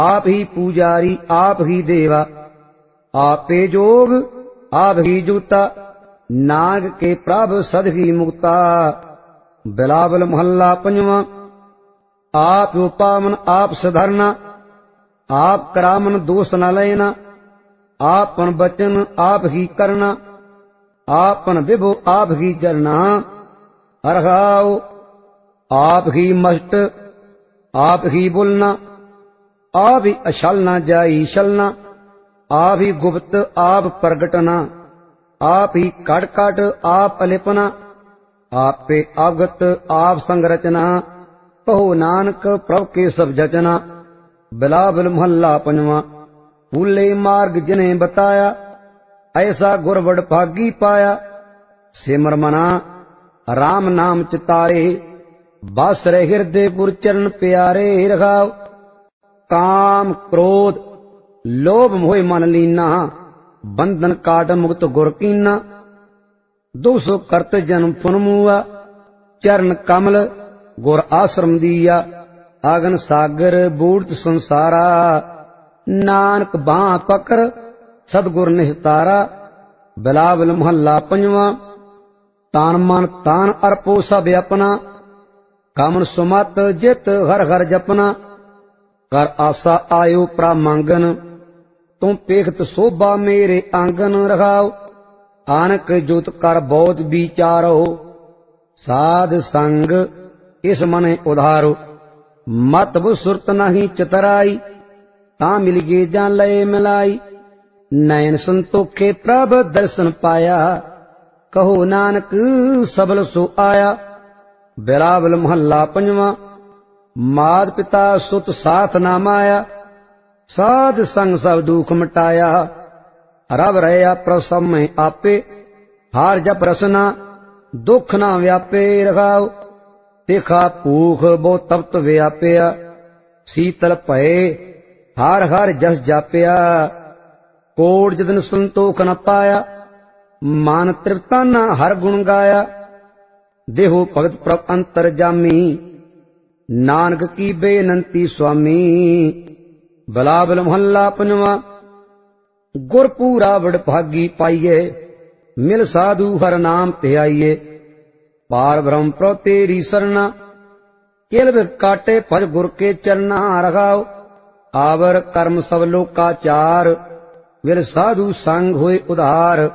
आप ही पुजारी आप ही देवा, आपे जोग आप ही जूता, नाग के प्रभ सद ही मुक्ता। बिलावल महल्ला पंजवा। आप पावन आप सधरना, आप करामन दोष न लेना, आपन बचन आप ही करना, आपन विभो आप ही चरना। हरगाओ आप ही मष्ट आप ही बोलना, आप ही अछलना जाई छलना, आप ही गुप्त आप प्रगटना, आप ही कट कट आप अलिपना, आप पे अवगत आप संगरचना। कहो नानक प्रभ के सब जचना। बिलावल महल्ला पंजवा। भूले मार्ग जिन्हें बताया, ऐसा गुरबड़ भागी पाया। सिमर मना राम नाम चितारे, बस रहे हृदय गुर चरण प्यारे। रघाव काम क्रोध लोभ मोह मन लीना, बंधन काट मुक्त गुर कीना। दोसो करत जन्म पुन मुआ, चरण कमल गुर आश्रम दिया। आगन सागर बूढ़ संसारा, नानक बाँ पकर सदगुर निस्तारा। बिलावल महल्ला पंजवा। तान मन तान अर्पो सब अपना, कामन सुमत जित हर हर जपना। कर आशा आयो प्रा मांगन, तुम पेखत शोभा मेरे आंगन। रखाओ आनक जोत कर बहुत विचारो, साध संग इस मने उधारो। मत वो सुरत नहीं चतराई, ता मिल गे जान लय मिलाई। नयन संतोखे प्रभ दर्शन पाया, कहो नानक सबल सो आया। बिलावल महल्ला पंजवा। मात पिता सुत साथ ना माया, साध संग सब दुख मिटाया। रब रया प्रसव में आपे, हार जप रसना दुख ना व्यापे। रखाओ देखा भूख बो तप्त व्यापया, शीतल भय हार हार जस जापया। कोट जदन संतोख न पाया, मान तृप्ता न हर गुण गाया। देहो भगत प्रभ अंतर जामी, नानक की बेनंती स्वामी। बिलावल महल्ला पंजवा। गुर पूरा बड़ भागी पाइये, मिल साधु हर नाम ध्याइये। पार ब्रह्म प्रो तेरी सरना, केल बिख काटे भज गुर के चरना। रखाओ आवर कर्म सब लोका चार, विल साधु संग होए उधार।